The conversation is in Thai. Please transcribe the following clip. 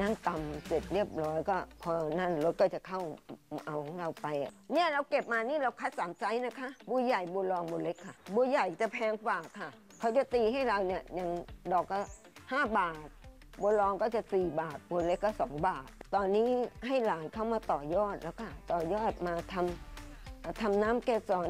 นั่งตำเสร็จเรียบร้อยก็พอนั่นรถก็จะเข้าเอาของเราไปเนี่ยเราเก็บมานี่เราคัด3 ไซส์นะคะบัวใหญ่บัวรองบัวเล็กค่ะบัวใหญ่จะแพงกว่าค่ะเขาจะตีให้เราเนี่ยอย่างดอกก็5 บาทบัวรองก็จะ4 บาทบัวเล็กก็2 บาทตอนนี้ให้หลานเข้ามาต่อยอดแล้วค่ะต่อยอดมาทำน้ำเกสร